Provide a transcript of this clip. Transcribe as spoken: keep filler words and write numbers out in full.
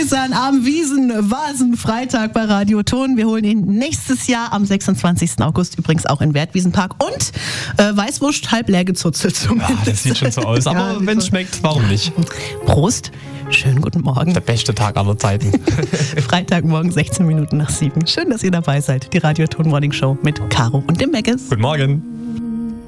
Häusern, am Wiesen-Vasen-Freitag bei Radio Ton. Wir holen ihn nächstes Jahr am sechsundzwanzigsten August übrigens auch in Wertwiesenpark. Und äh, Weißwurst halb leer gezuzelt zumindest. Ja, das sieht schon so aus. Aber Ja, wenn es schmeckt, warum nicht? Prost. Schönen guten Morgen. Der beste Tag aller Zeiten. Freitagmorgen, sechzehn Minuten nach sieben. Schön, dass ihr dabei seid. Die Radio Ton Morning Show mit Caro und dem Meggis. Guten Morgen.